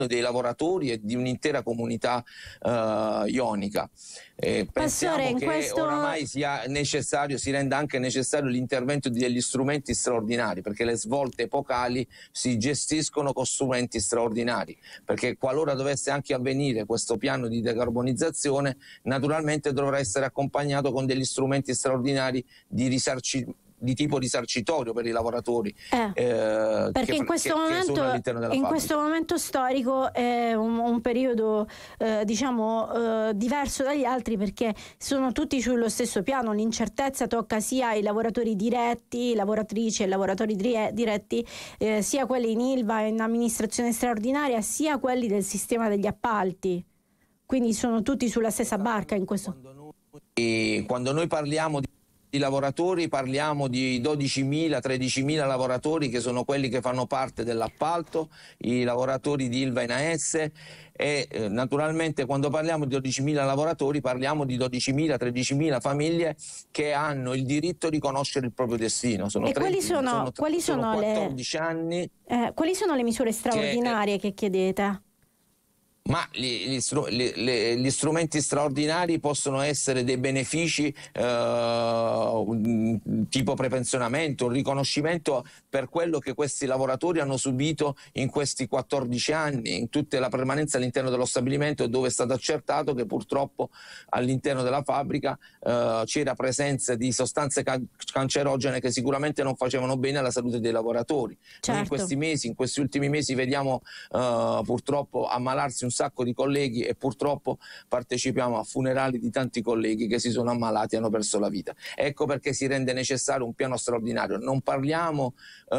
dei lavoratori e di un'intera comunità ionica. Pensiamo che oramai si renda anche necessario l'intervento degli strumenti straordinari, perché le svolte epocali si gestiscono con strumenti straordinari, perché qualora dovesse anche avvenire questo piano di decarbonizzazione, naturalmente dovrà essere accompagnato con degli strumenti straordinari di tipo risarcitorio per i lavoratori, perché in questo momento storico è un periodo diverso dagli altri, perché sono tutti sullo stesso piano. L'incertezza tocca sia ai lavoratori diretti, lavoratrici e lavoratori diretti, sia quelli in ILVA e in amministrazione straordinaria, sia quelli del sistema degli appalti, quindi sono tutti sulla stessa barca in questo. Quando noi parliamo di lavoratori, parliamo di 12.000, 13.000 lavoratori che sono quelli che fanno parte dell'appalto, i lavoratori di ILVA in AS, e naturalmente quando parliamo di 12.000 lavoratori parliamo di 12.000, 13.000 famiglie che hanno il diritto di conoscere il proprio destino. Quali sono 14 anni. Quali sono le misure straordinarie che chiedete? Ma gli strumenti straordinari possono essere dei benefici tipo prepensionamento, un riconoscimento per quello che questi lavoratori hanno subito in questi 14 anni, in tutta la permanenza all'interno dello stabilimento, dove è stato accertato che purtroppo all'interno della fabbrica c'era presenza di sostanze cancerogene che sicuramente non facevano bene alla salute dei lavoratori. Certo. Noi in questi ultimi mesi vediamo purtroppo ammalarsi un sacco di colleghi, e purtroppo partecipiamo a funerali di tanti colleghi che si sono ammalati e hanno perso la vita. Ecco perché si rende necessario un piano straordinario. Non parliamo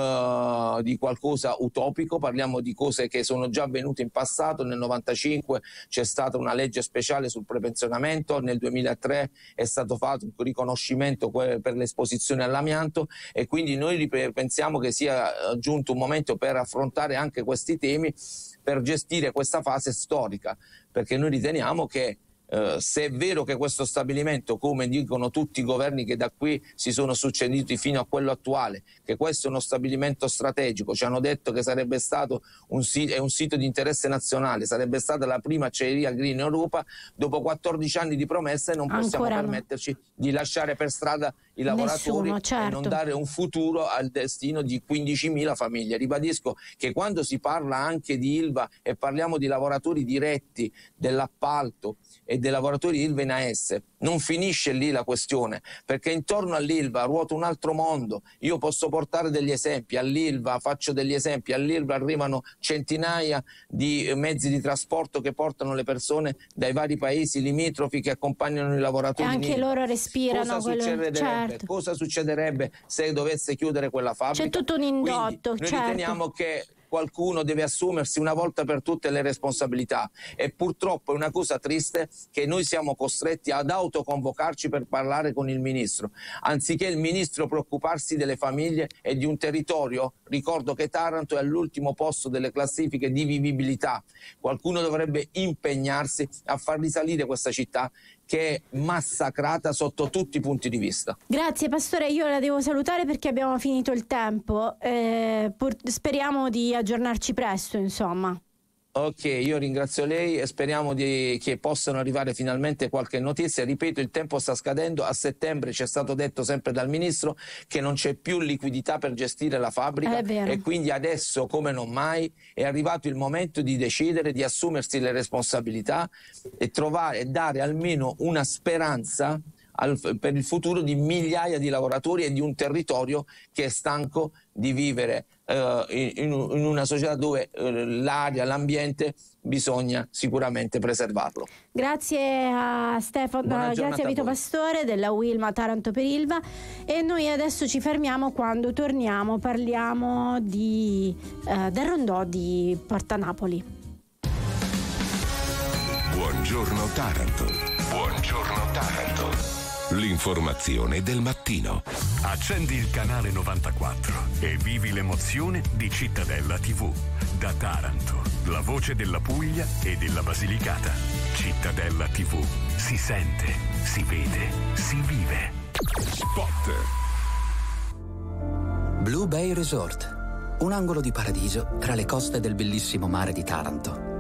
di qualcosa utopico, parliamo di cose che sono già avvenute in passato. Nel 95 c'è stata una legge speciale sul prepensionamento, nel 2003 è stato fatto un riconoscimento per l'esposizione all'amianto, e quindi noi pensiamo che sia giunto un momento per affrontare anche questi temi, per gestire questa fase storica, perché noi riteniamo che se è vero che questo stabilimento, come dicono tutti i governi che da qui si sono succeduti fino a quello attuale, che questo è uno stabilimento strategico, ci hanno detto che sarebbe stato un sito di interesse nazionale, sarebbe stata la prima acciaieria green in Europa, dopo 14 anni di promesse non possiamo permetterci di lasciare per strada i lavoratori, certo, e non dare un futuro al destino di 15.000 famiglie. Ribadisco che quando si parla anche di ILVA e parliamo di lavoratori diretti dell'appalto e dei lavoratori ILVA in AS, non finisce lì la questione, perché intorno all'ILVA ruota un altro mondo. Io posso portare degli esempi. All'ILVA faccio degli esempi: all'ILVA arrivano centinaia di mezzi di trasporto che portano le persone dai vari paesi limitrofi, che accompagnano i lavoratori. E anche loro respirano. Cosa succederebbe se dovesse chiudere quella fabbrica? C'è tutto un indotto. Quindi, noi riteniamo che qualcuno deve assumersi una volta per tutte le responsabilità, e purtroppo è una cosa triste che noi siamo costretti ad autoconvocarci per parlare con il ministro, anziché il ministro preoccuparsi delle famiglie e di un territorio. Ricordo che Taranto è all'ultimo posto delle classifiche di vivibilità. Qualcuno dovrebbe impegnarsi a far risalire questa città, che è massacrata sotto tutti i punti di vista. Grazie Pastore, io la devo salutare perché abbiamo finito il tempo. Speriamo di aggiornarci presto, insomma. Ok, io ringrazio lei e speriamo che possano arrivare finalmente qualche notizia. Ripeto, il tempo sta scadendo. A settembre ci è stato detto sempre dal ministro che non c'è più liquidità per gestire la fabbrica, e quindi adesso come non mai è arrivato il momento di decidere, di assumersi le responsabilità e trovare e dare almeno una speranza per il futuro di migliaia di lavoratori e di un territorio che è stanco di vivere in una società dove l'aria, l'ambiente bisogna sicuramente preservarlo. Grazie a Stefano, grazie a Vito Pastore della Wilma Taranto per ILVA, e noi adesso ci fermiamo. Quando torniamo parliamo del rondò di Porta Napoli. Buongiorno Taranto. Buongiorno Taranto. L'informazione del mattino. Accendi il canale 94 e vivi l'emozione di Cittadella TV. Da Taranto, la voce della Puglia e della Basilicata. Cittadella TV. Si sente, si vede, si vive. Spot. Blue Bay Resort. Un angolo di paradiso tra le coste del bellissimo mare di Taranto.